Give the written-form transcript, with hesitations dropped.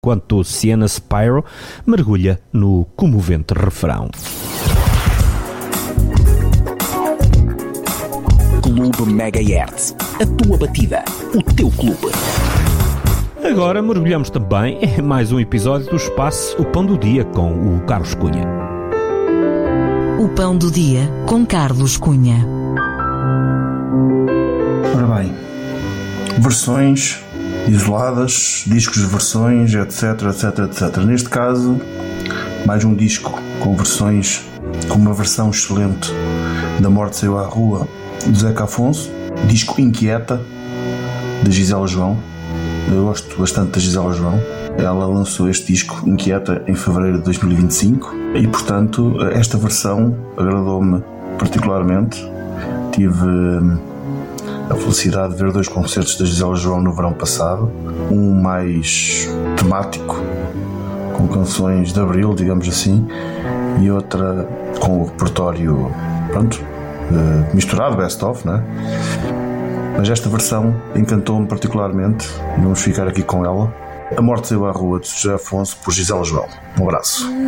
enquanto Sienna Spyro mergulha no comovente refrão. Clube Megahertz, a tua batida, o teu clube. Agora mergulhamos também em mais um episódio do espaço O Pão do Dia com o Carlos Cunha. O Pão do Dia com Carlos Cunha. Ora bem, versões isoladas, discos de versões, etc, etc, etc. Neste caso, mais um disco com versões, com uma versão excelente da Morte Saiu à Rua, do Zeca Afonso, disco Inquieta, da Gisela João. Eu gosto bastante da Gisela João. Ela lançou este disco Inquieta em fevereiro de 2025 e, portanto, esta versão agradou-me particularmente. Tive a felicidade de ver 2 concertos da Gisela João no verão passado, um mais temático, com canções de abril, digamos assim, e outra com o repertório, pronto, misturado, best-of, não é? Mas esta versão encantou-me particularmente e vamos ficar aqui com ela. A Morte Saiu à Rua, de José Afonso, por Gisela João. Um abraço.